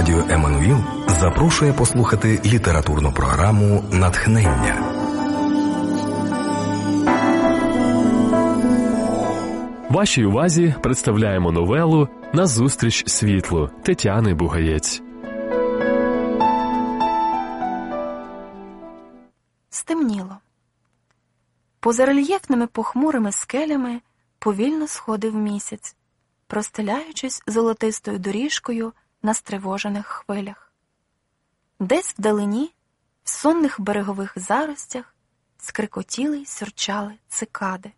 Радіо Еммануїл запрошує послухати літературну програму «Натхнення». Вашій увазі представляємо новелу «Назустріч світлу» Тетяни Бугаєць. Стемніло. Поза рельєфними похмурими скелями повільно сходив місяць, простеляючись золотистою доріжкою на стривожених хвилях. Десь вдалині, в сонних берегових заростях, скрикотіли й сюрчали цикади.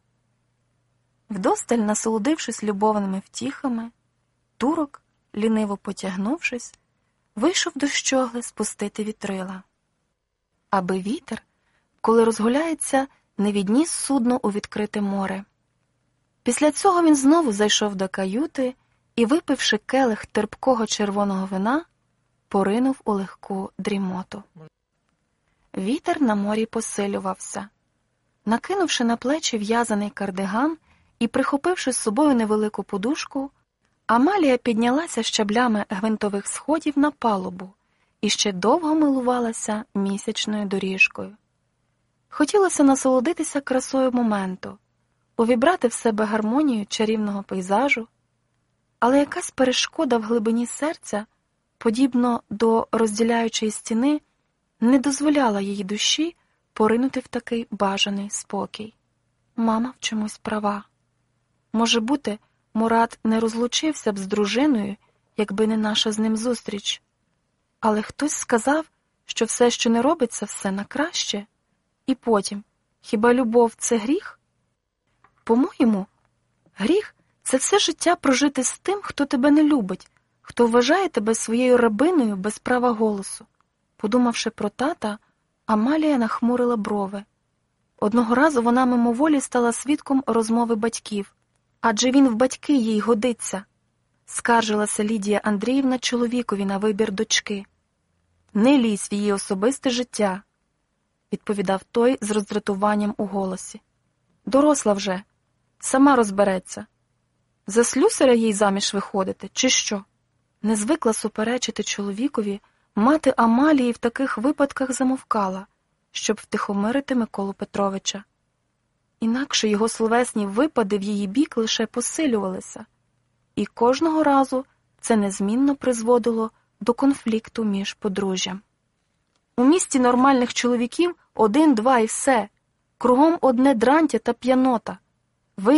Вдосталь насолодившись любовними втіхами, турок, ліниво потягнувшись, вийшов до щогли спустити вітрила. Аби вітер, коли розгуляється, не відніс судно у відкрите море. Після цього він знову зайшов до каюти і, випивши келих терпкого червоного вина, поринув у легку дрімоту. Вітер на морі посилювався. Накинувши на плечі в'язаний кардиган і прихопивши з собою невелику подушку, Амалія піднялася щаблями гвинтових сходів на палубу і ще довго милувалася місячною доріжкою. Хотілося насолодитися красою моменту, увібрати в себе гармонію чарівного пейзажу, але якась перешкода в глибині серця, подібно до розділяючої стіни, не дозволяла її душі поринути в такий бажаний спокій. Мама в чомусь права. Може бути, Мурат не розлучився б з дружиною, якби не наша з ним зустріч. Але хтось сказав, що все, що не робиться, все на краще. І потім, хіба любов – це гріх? По-моєму, гріх – це все життя прожити з тим, хто тебе не любить, хто вважає тебе своєю рабиною без права голосу. Подумавши про тата, Амалія нахмурила брови. Одного разу вона мимоволі стала свідком розмови батьків. Адже він в батьки їй годиться, скаржилася Лідія Андріївна чоловікові на вибір дочки. Не лізь в її особисте життя, відповідав той з роздратуванням у голосі. Доросла вже, сама розбереться. За слюсаря їй заміж виходити, чи що? Не звикла суперечити чоловікові, мати Амалії в таких випадках замовкала, щоб втихомирити Миколу Петровича. Інакше його словесні випади в її бік лише посилювалися. І кожного разу це незмінно призводило до конфлікту між подружжям. У місті нормальних чоловіків 1-2 і все. Кругом одне дрантя та п'янота.